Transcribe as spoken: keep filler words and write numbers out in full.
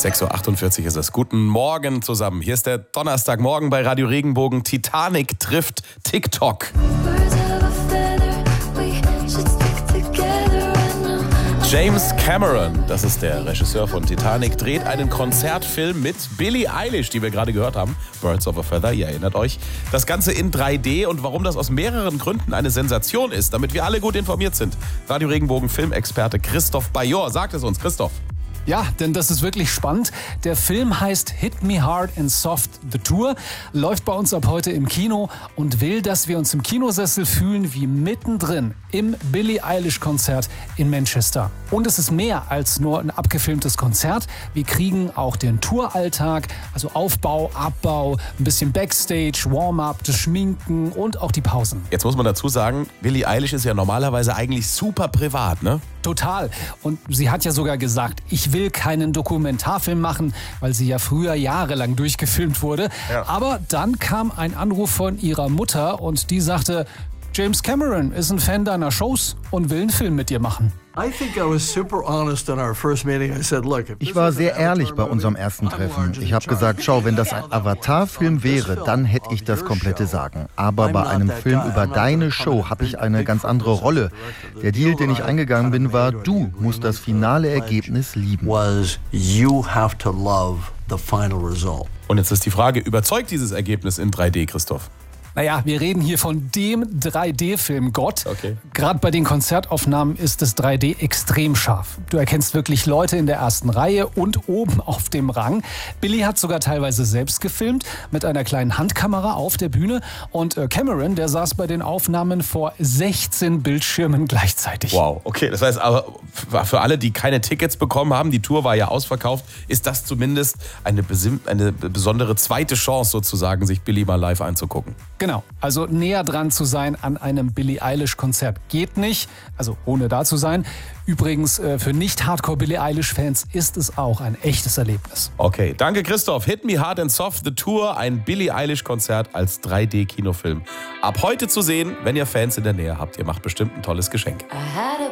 sechs Uhr achtundvierzig ist es. Guten Morgen zusammen. Hier ist der Donnerstagmorgen bei Radio Regenbogen. Titanic trifft TikTok. James Cameron, das ist der Regisseur von Titanic, dreht einen Konzertfilm mit Billie Eilish, die wir gerade gehört haben. Birds of a Feather, ihr erinnert euch. Das Ganze in drei D und warum das aus mehreren Gründen eine Sensation ist, damit wir alle gut informiert sind. Radio Regenbogen Filmexperte Christoph Bajor sagt es uns. Christoph. Ja, denn das ist wirklich spannend. Der Film heißt Hit Me Hard and Soft The Tour, läuft bei uns ab heute im Kino und will, dass wir uns im Kinosessel fühlen wie mittendrin im Billie Eilish-Konzert in Manchester. Und es ist mehr als nur ein abgefilmtes Konzert. Wir kriegen auch den Touralltag, also Aufbau, Abbau, ein bisschen Backstage, Warm-up, das Schminken und auch die Pausen. Jetzt muss man dazu sagen, Billie Eilish ist ja normalerweise eigentlich super privat, ne? Total. Und sie hat ja sogar gesagt, ich will keinen Dokumentarfilm machen, weil sie ja früher jahrelang durchgefilmt wurde. Ja. Aber dann kam ein Anruf von ihrer Mutter und die sagte, James Cameron ist ein Fan deiner Shows und will einen Film mit dir machen. Ich war sehr ehrlich bei unserem ersten Treffen. Ich habe gesagt, schau, wenn das ein Avatar-Film wäre, dann hätte ich das komplette Sagen. Aber bei einem Film über deine Show habe ich eine ganz andere Rolle. Der Deal, den ich eingegangen bin, war, du musst das finale Ergebnis lieben. Und jetzt ist die Frage, überzeugt dieses Ergebnis in drei D, Christoph? Naja, wir reden hier von dem drei D-Film Gott. Okay. Gerade bei den Konzertaufnahmen ist das drei D extrem scharf. Du erkennst wirklich Leute in der ersten Reihe und oben auf dem Rang. Billie hat sogar teilweise selbst gefilmt mit einer kleinen Handkamera auf der Bühne. Und Cameron, der saß bei den Aufnahmen vor sechzehn Bildschirmen gleichzeitig. Wow, okay. Das heißt aber, für alle, die keine Tickets bekommen haben, die Tour war ja ausverkauft, ist das zumindest eine, besim- eine besondere zweite Chance sozusagen, sich Billie mal live anzugucken. Genau, also näher dran zu sein an einem Billie Eilish-Konzert geht nicht, also ohne da zu sein. Übrigens, für Nicht-Hardcore-Billie Eilish-Fans ist es auch ein echtes Erlebnis. Okay, danke Christoph. Hit Me Hard and Soft The Tour, ein Billie Eilish-Konzert als drei D-Kinofilm. Ab heute zu sehen, wenn ihr Fans in der Nähe habt. Ihr macht bestimmt ein tolles Geschenk.